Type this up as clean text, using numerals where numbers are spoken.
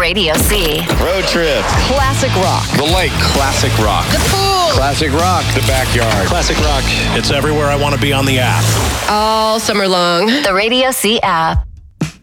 Radio C. Road trip. Classic rock. The lake. Classic rock. The pool. Classic rock. The backyard. Classic rock. It's everywhere I want to be on the app. All summer long. The Radio C app.